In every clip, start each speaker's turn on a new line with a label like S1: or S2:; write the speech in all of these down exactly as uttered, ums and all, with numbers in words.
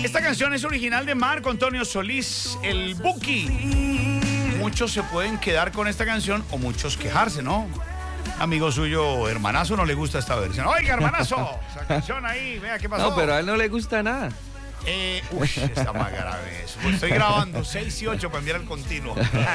S1: Esta canción es original de Marco Antonio Solís, el Buki. Muchos se pueden quedar con esta canción o muchos quejarse, ¿no? Amigo suyo, hermanazo, no le gusta esta versión. Oiga, hermanazo, esa canción ahí, vea qué pasó.
S2: No, pero a él no le gusta nada.
S1: Eh, uy, está más grave eso. Pues estoy grabando seis y ocho para enviar al continuo.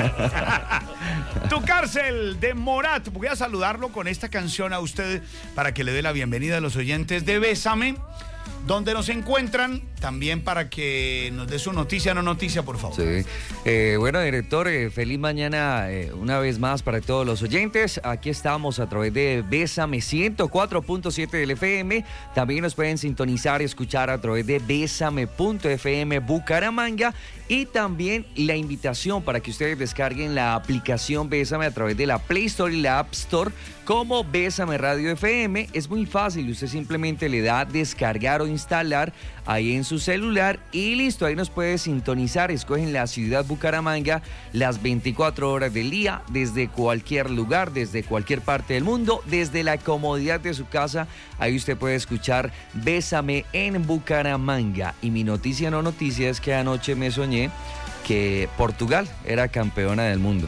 S1: Tu cárcel de Morat. Voy a saludarlo con esta canción a usted para que le dé la bienvenida a los oyentes de Bésame, donde nos encuentran, también para que nos dé su noticia, no noticia, por favor.
S2: Sí. Eh, bueno, director, eh, feliz mañana eh, una vez más para todos los oyentes. Aquí estamos a través de Bésame ciento cuatro punto siete del F M. También nos pueden sintonizar y escuchar a través de bésame punto f m Bucaramanga. Y también la invitación para que ustedes descarguen la aplicación Bésame a través de la Play Store y la App Store como Bésame Radio F M. Es muy fácil, usted simplemente le da descargar o instalar ahí en su celular y listo, ahí nos puede sintonizar. Escogen la ciudad Bucaramanga las veinticuatro horas del día, desde cualquier lugar, desde cualquier parte del mundo, desde la comodidad de su casa. Ahí usted puede escuchar Bésame en Bucaramanga. Y mi noticia no noticia es que anoche me soñé que Portugal era campeona del mundo.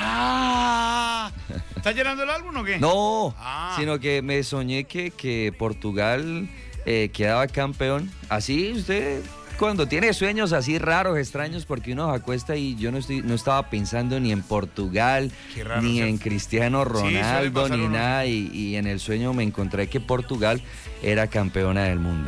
S1: Ah, ¿está llenando el álbum o qué?
S2: No,
S1: ah.
S2: sino que me soñé que, que Portugal eh, quedaba campeón. Así usted, cuando tiene sueños así raros, extraños, porque uno se acuesta y yo no estoy, no estaba pensando ni en Portugal,
S1: raro,
S2: ni
S1: ¿cierto?
S2: En Cristiano Ronaldo,
S1: sí,
S2: ni
S1: uno.
S2: nada, y, y en el sueño me encontré que Portugal era campeona del mundo.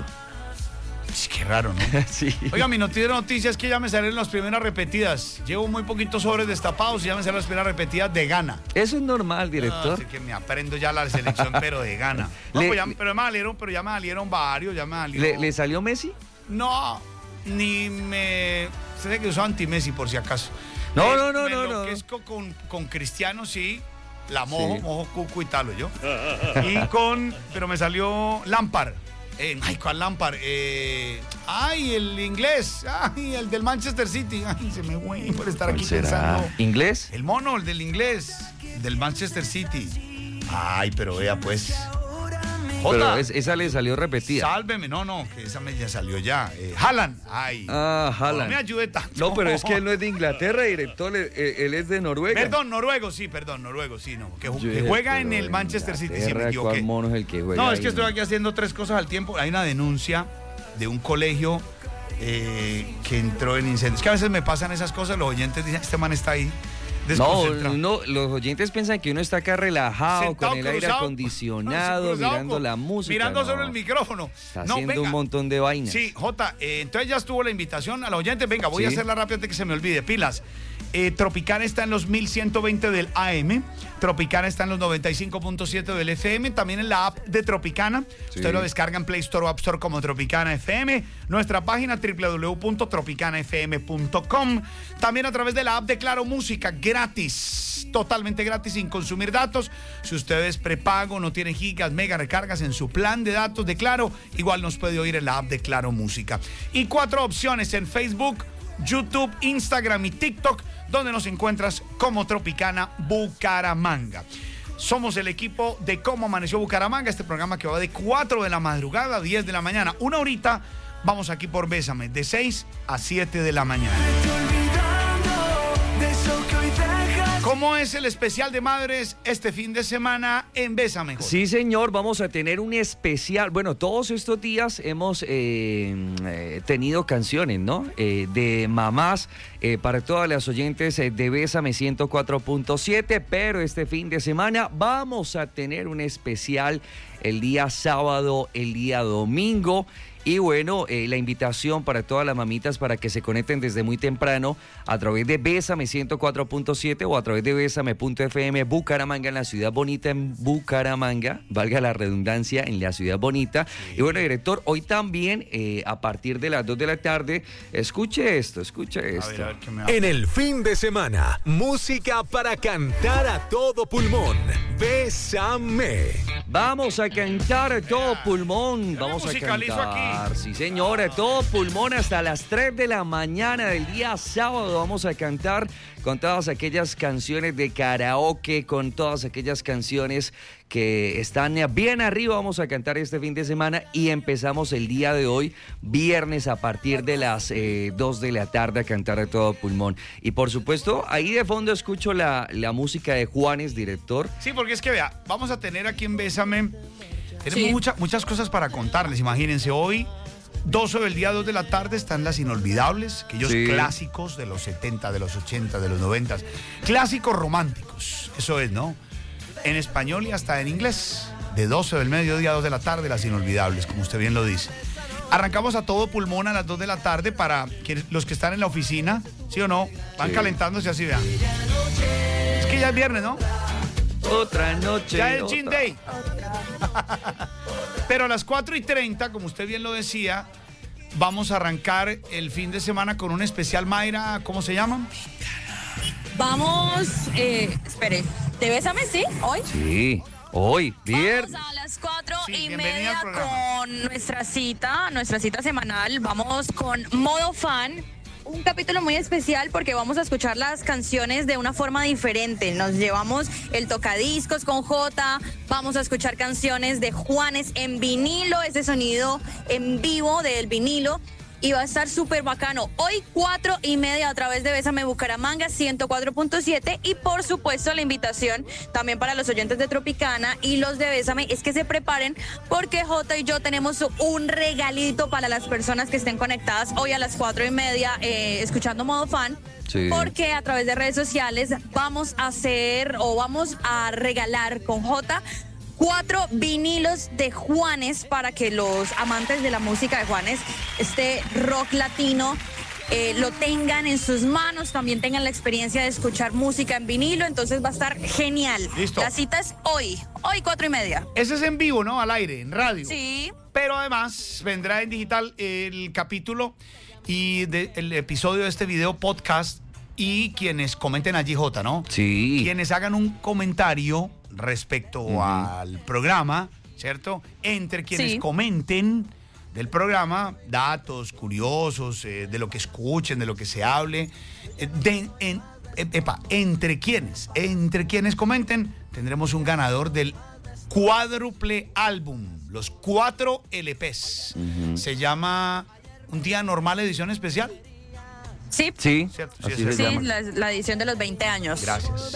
S1: Es que raro, ¿no?
S2: Sí.
S1: Oiga, mi noticia, noticia es que ya me salieron las primeras repetidas. Llevo muy poquitos sobres destapados y ya me salieron las primeras repetidas de Ghana.
S2: Eso es normal, director.
S1: No, así que me aprendo ya la selección, pero de Ghana. No,
S2: Le-
S1: pues ya, pero, me salieron, pero ya me salieron varios, ya me salieron.
S2: ¿Le, ¿Le salió Messi?
S1: No, ni me... Sé que uso anti-Messi por si acaso.
S2: No,
S1: Me-
S2: no, no,
S1: me
S2: no, no.
S1: enloquezco con, con Cristiano, sí. La mojo,
S2: Sí.
S1: mojo cuco y talo yo. Y con... Pero me salió Lampard. Eh, ay, ¿cuál Lampard? Eh, ay, el inglés. Ay, el del Manchester City. Ay, se me fue por estar aquí
S2: ¿Cuál será?
S1: pensando.
S2: ¿Inglés?
S1: El mono, el del inglés. Del Manchester City. Ay, pero vea pues.
S2: Pero
S1: Jota,
S2: es- esa le salió repetida.
S1: sálveme. No, no, que esa me ya salió ya. Eh, Haaland. Ay.
S2: Ah,
S1: No
S2: Haaland.
S1: me ayude tanto.
S2: No, pero es que él no es de Inglaterra, director, él, él es de Noruega.
S1: Perdón, noruego, sí, perdón, noruego, sí, no. Que, ju-
S2: Yo
S1: que
S2: dije,
S1: juega
S2: pero
S1: en el
S2: de
S1: Manchester City, sí, me
S2: Inglaterra,
S1: equivoqué.
S2: ¿cuál mono es el que juega
S1: No, es
S2: ahí?
S1: que estoy aquí haciendo tres cosas al tiempo. Hay una denuncia de un colegio eh, que entró en incendios. Es que a veces me pasan esas cosas, los oyentes dicen, este man está ahí
S2: No,
S1: desconcentrado.
S2: no, los oyentes piensan que uno está acá relajado,
S1: Sentado,
S2: con el aire
S1: cruzado,
S2: acondicionado,
S1: cruzado,
S2: mirando
S1: con-
S2: la música.
S1: Mirando
S2: no.
S1: solo el micrófono.
S2: Está
S1: No,
S2: haciendo
S1: venga.
S2: un montón de vainas.
S1: Sí, Jota, eh, entonces ya estuvo la invitación a los oyentes. Venga, voy a
S2: Sí.
S1: hacerla rápido antes que se me olvide. Pilas. Eh, Tropicana está en los mil ciento veinte del A M. Tropicana está en los noventa y cinco punto siete del F M. También en la app de Tropicana.
S2: Sí.
S1: Usted lo descarga en Play Store o App Store como Tropicana F M. Nuestra página doble u doble u doble u punto tropicana f m punto com. También a través de la app de Claro Música, gratis. Totalmente gratis, sin consumir datos. Si usted es prepago, no tiene gigas, mega recargas en su plan de datos de Claro, igual nos puede oír en la app de Claro Música. Y cuatro opciones en Facebook, YouTube, Instagram y TikTok, donde nos encuentras como Tropicana Bucaramanga. Somos el equipo de Cómo Amaneció Bucaramanga, este programa que va de cuatro de la madrugada a diez de la mañana. Una horita, vamos aquí por Bésame, de seis a siete de la mañana. ¿Cómo es el especial de madres este fin de semana en Bésame, Jorge?
S2: Sí, señor, vamos a tener un especial. Bueno, todos estos días hemos eh, eh, tenido canciones, ¿no? Eh, de mamás eh, para todas las oyentes eh, de Bésame ciento cuatro punto siete, pero este fin de semana vamos a tener un especial el día sábado, el día domingo. Y bueno, eh, la invitación para todas las mamitas para que se conecten desde muy temprano a través de Bésame ciento cuatro punto siete o a través de bésame punto f m Bucaramanga, en la ciudad bonita en Bucaramanga, valga la redundancia, en la ciudad bonita. Sí. Y bueno, director, hoy también eh, a partir de las dos de la tarde, escuche esto, escuche esto.
S1: A ver, a ver, ¿qué me
S3: En el fin de semana, música para cantar a todo pulmón. Bésame.
S2: Vamos a cantar a todo pulmón,
S1: Ya me
S2: vamos a
S1: musicalizo
S2: cantar.
S1: aquí.
S2: cantar, sí señora, todo pulmón hasta las tres de la mañana del día sábado vamos a cantar con todas aquellas canciones de karaoke, con todas aquellas canciones que están bien arriba, vamos a cantar este fin de semana y empezamos el día de hoy, viernes, a partir de las eh, dos de la tarde a cantar a todo pulmón. Y por supuesto, ahí de fondo escucho la, la música de Juanes, director.
S1: Sí, porque es que vea, vamos a tener aquí en Bésame, tenemos
S4: Sí.
S1: mucha- muchas cosas para contarles, imagínense, hoy, doce del día, dos de la tarde, están las inolvidables, aquellos
S2: Sí.
S1: clásicos de los setenta, de los ochenta, de los noventa, clásicos románticos, eso es, ¿no? En español y hasta en inglés, de doce del mediodía a dos de la tarde, las inolvidables, como usted bien lo dice. Arrancamos a todo pulmón a las dos de la tarde para que los que están en la oficina, ¿sí o no? Van
S2: Sí.
S1: calentándose así, vean. Es que ya es viernes, ¿no?
S2: Otra noche.
S1: Ya es
S2: otra-
S1: Gin Day. Pero a las cuatro y treinta, como usted bien lo decía, vamos a arrancar el fin de semana con un especial, Mayra, ¿cómo se llama?
S4: Vamos, eh, espere, ¿te Bésame, sí? ¿Hoy?
S2: Sí, hoy, viernes.
S4: Vamos a las cuatro
S1: Sí,
S4: y
S1: bienvenida
S4: media
S1: al programa.
S4: con nuestra cita, nuestra cita semanal. Vamos con Modo Fan. Un capítulo muy especial porque vamos a escuchar las canciones de una forma diferente. Nos llevamos el tocadiscos con Jota, vamos a escuchar canciones de Juanes en vinilo, ese sonido en vivo del vinilo. Y va a estar súper bacano. Hoy cuatro y media a través de Bésame Bucaramanga ciento cuatro punto siete. Y por supuesto la invitación también para los oyentes de Tropicana y los de Bésame es que se preparen porque Jota y yo tenemos un regalito para las personas que estén conectadas hoy a las cuatro y media eh, escuchando Modo Fan.
S2: Sí.
S4: Porque a través de redes sociales vamos a hacer o vamos a regalar con Jota cuatro vinilos de Juanes para que los amantes de la música de Juanes, este rock latino, eh, lo tengan en sus manos, también tengan la experiencia de escuchar música en vinilo, entonces va a estar genial.
S1: Listo.
S4: La cita es hoy, hoy cuatro y media.
S1: Ese es en vivo, ¿no? Al aire, en radio.
S4: Sí.
S1: Pero además vendrá en digital el capítulo y de- el episodio de este video podcast y quienes comenten allí, Jota, ¿no?
S2: Sí.
S1: Quienes hagan un comentario respecto
S2: Ujú.
S1: al programa, ¿cierto? Entre quienes
S4: Sí.
S1: comenten del programa, datos curiosos, eh, de lo que escuchen, de lo que se hable, eh, de, en, eh, epa, entre quienes, entre quienes comenten, tendremos un ganador del cuádruple álbum, los cuatro L Pes.
S2: Ujú.
S1: Se llama Un Día Normal Edición Especial.
S4: Sí,
S2: Sí,
S1: Cierto, sí,
S2: así
S1: es
S2: se
S4: sí,
S2: llama.
S4: la, la edición de los veinte años.
S1: Gracias.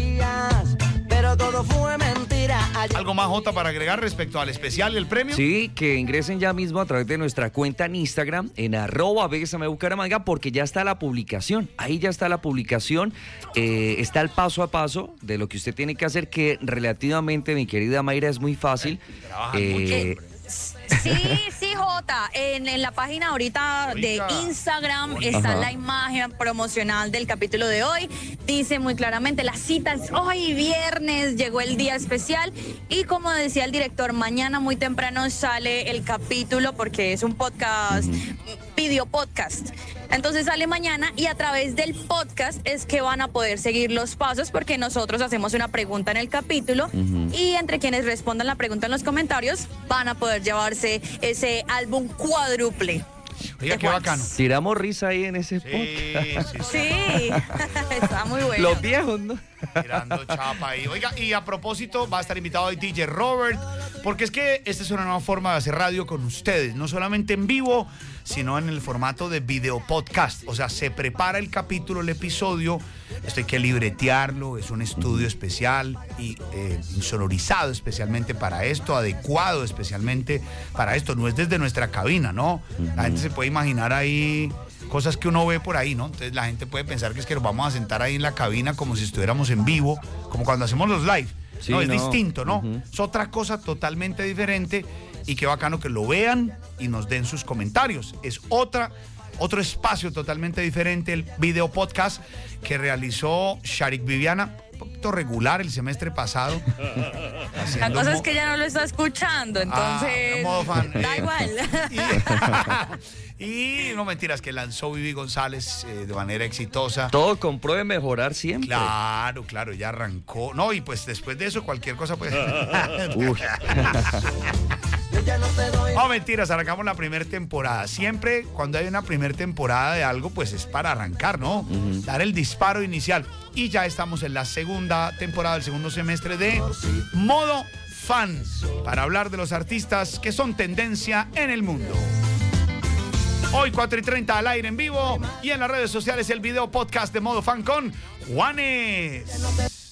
S5: Pero todo fue mentira.
S1: ¿Algo más, Jota, para agregar respecto al especial y el premio?
S2: Sí, que ingresen ya mismo a través de nuestra cuenta en Instagram, en arroba Bésame Bucaramanga, porque ya está la publicación. Ahí ya está la publicación. Eh, está el paso a paso de lo que usted tiene que hacer, que relativamente, mi querida Mayra, es muy fácil.
S1: Trabajan
S2: Eh,
S1: mucho,
S4: Eh,
S1: hombre.
S4: Sí, sí, Jota. En, en la página ahorita de
S1: Oiga,
S4: Instagram
S1: bonito.
S4: está
S2: Ajá.
S4: la imagen promocional del capítulo de hoy. Dice muy claramente, las citas hoy viernes, llegó el día especial. Y como decía el director, mañana muy temprano sale el capítulo porque es un podcast, video podcast. Entonces sale mañana y a través del podcast es que van a poder seguir los pasos porque nosotros hacemos una pregunta en el capítulo y entre quienes respondan la pregunta en los comentarios van a poder llevarse ese álbum cuádruple.
S1: Oiga,
S4: de
S1: qué
S4: Juanes.
S1: bacano.
S2: Tiramos risa ahí en ese
S1: Sí,
S2: podcast.
S1: sí, sí.
S4: Sí, está muy bueno.
S2: Los viejos, ¿no?
S1: Tirando chapa ahí. Oiga, y a propósito, va a estar invitado hoy D J Robert, porque es que esta es una nueva forma de hacer radio con ustedes, no solamente en vivo, sino en el formato de video podcast. O sea, se prepara el capítulo, el episodio, esto hay que libretearlo, es un estudio especial y eh, insonorizado especialmente para esto, adecuado especialmente para esto. No es desde nuestra cabina, ¿no? La gente se puede imaginar ahí cosas que uno ve por ahí, ¿no? Entonces la gente puede pensar que es que nos vamos a sentar ahí en la cabina como si estuviéramos en vivo, como cuando hacemos los live.
S2: Sí,
S1: no, es
S2: no.
S1: distinto, ¿no?
S2: Ujú.
S1: Es otra cosa totalmente diferente y qué bacano que lo vean y nos den sus comentarios. Es otra, otro espacio totalmente diferente, el video podcast que realizó Sharik Viviana, un poquito regular el semestre pasado.
S4: La
S1: haciendo
S4: cosa es
S1: mo-
S4: que ya no lo está escuchando,
S1: Ah,
S4: entonces
S1: modo fan.
S4: da
S1: Eh,
S4: igual.
S1: Y, y no mentiras, que lanzó Vivi González eh, de manera exitosa.
S2: Todo con prueba de mejorar siempre.
S1: Claro, claro, ya arrancó. No, y pues después de eso cualquier cosa puede...
S2: Uy.
S5: Yo ya no te doy
S1: Oh, mentiras, arrancamos la primera temporada. Siempre cuando hay una primera temporada de algo, pues es para arrancar, ¿no? Uh-huh. Dar el disparo inicial. Y ya estamos en la segunda temporada, el segundo semestre de Modo Fan, para hablar de los artistas que son tendencia en el mundo. Hoy cuatro y treinta al aire en vivo y en las redes sociales el video podcast de Modo Fan con Juanes.